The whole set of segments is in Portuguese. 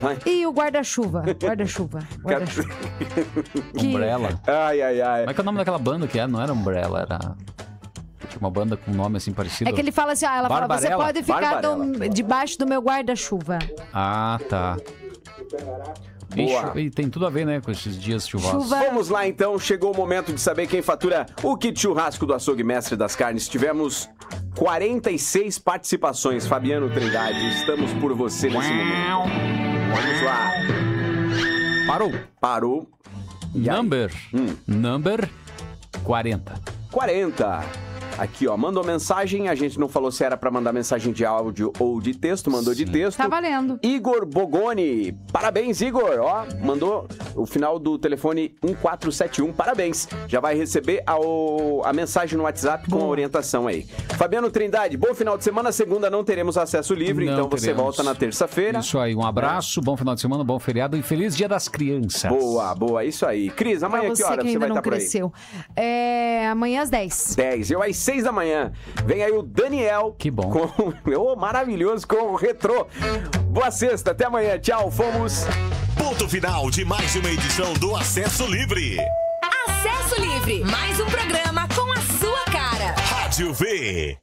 E o guarda-chuva. Guarda-chuva. Umbrella. Ai. Como é que é o nome daquela banda que não era Umbrella, era... Tinha uma banda com nome assim parecido. É que ele fala assim, ela fala, você pode ficar debaixo do meu guarda-chuva. Ah, tá. Boa. E tem tudo a ver, né, com esses dias chuvosos. Vamos lá, então. Chegou o momento de saber quem fatura o kit churrasco do Açougue Mestre das Carnes. Tivemos 46 participações. Fabiano Trindade, estamos por você nesse momento. Vamos lá. Parou. Number 40. 40. Aqui, ó, mandou mensagem, a gente não falou se era pra mandar mensagem de áudio ou de texto, mandou de texto. Tá valendo. Igor Bogoni, parabéns, Igor, ó, mandou o final do telefone 1471, parabéns. Já vai receber a mensagem no WhatsApp com a orientação aí. Fabiano Trindade, bom final de semana, segunda não teremos acesso livre, então você volta na terça-feira. Isso aí, um abraço, bom final de semana, bom feriado e feliz Dia das Crianças. Boa, isso aí. Cris, amanhã que hora você vai estar por aí? Amanhã às 10. 10, eu às 6 da manhã. Vem aí o Daniel. Que bom. Maravilhoso, com o retrô. Boa sexta, até amanhã. Tchau, fomos. Ponto final de mais uma edição do Acesso Livre. Acesso Livre, mais um programa com a sua cara. Rádio V.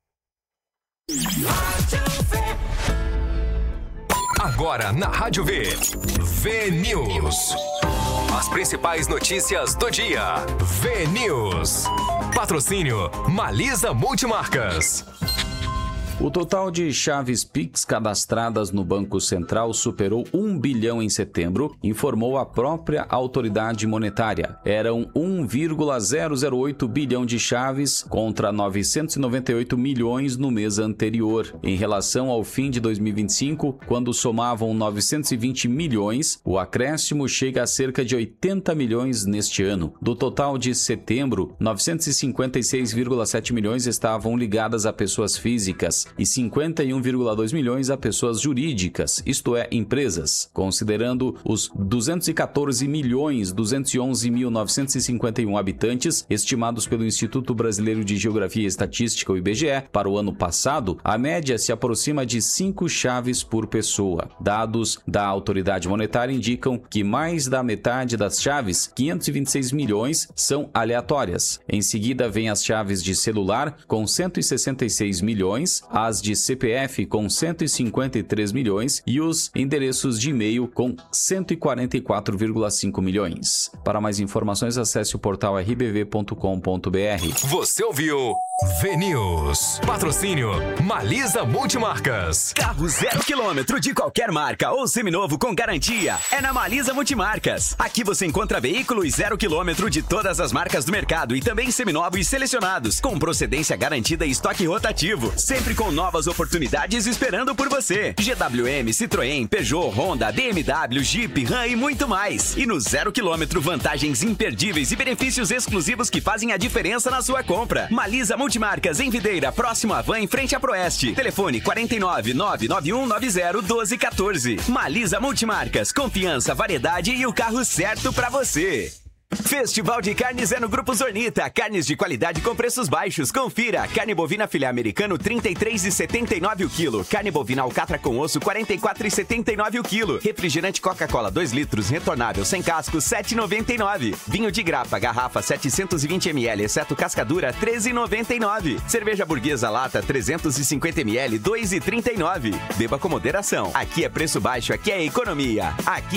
Agora na Rádio V. V News. As principais notícias do dia. V News. Patrocínio Malisa Multimarcas. O total de chaves Pix cadastradas no Banco Central superou 1 bilhão em setembro, informou a própria autoridade monetária. Eram 1,008 bilhão de chaves contra 998 milhões no mês anterior. Em relação ao fim de 2025, quando somavam 920 milhões, o acréscimo chega a cerca de 80 milhões neste ano. Do total de setembro, 956,7 milhões estavam ligadas a pessoas físicas e 51,2 milhões a pessoas jurídicas, isto é, empresas. Considerando os 211.951 habitantes estimados pelo Instituto Brasileiro de Geografia e Estatística, o IBGE, para o ano passado, a média se aproxima de 5 chaves por pessoa. Dados da autoridade monetária indicam que mais da metade das chaves, 526 milhões, são aleatórias. Em seguida vem as chaves de celular, com 166 milhões, as de CPF com 153 milhões e os endereços de e-mail com 144,5 milhões. Para mais informações, acesse o portal rbv.com.br. Você ouviu V News. Patrocínio Malisa Multimarcas. Carro 0 km de qualquer marca ou seminovo com garantia é na Malisa Multimarcas. Aqui você encontra veículos 0 km de todas as marcas do mercado e também seminovos selecionados, com procedência garantida e estoque rotativo, sempre com novas oportunidades esperando por você. GWM, Citroën, Peugeot, Honda, BMW, Jeep, Ram e muito mais. E no 0 km, vantagens imperdíveis e benefícios exclusivos que fazem a diferença na sua compra. Malisa Multimarcas em Videira, próximo à Van, em frente à Proeste. Telefone 49991901214. Malisa Multimarcas, confiança, variedade e o carro certo pra você. Festival de Carnes é no Grupo Zornita. Carnes de qualidade com preços baixos. Confira. Carne bovina filé americano, R$ 33,79 o quilo. Carne bovina alcatra com osso, R$ 44,79 o quilo. Refrigerante Coca-Cola 2 litros, retornável, sem casco, R$ 7,99. Vinho de grapa, garrafa 720 ml, exceto cascadura, R$ 13,99. Cerveja burguesa lata, 350 ml, R$ 2,39. Beba com moderação. Aqui é preço baixo, aqui é economia. Aqui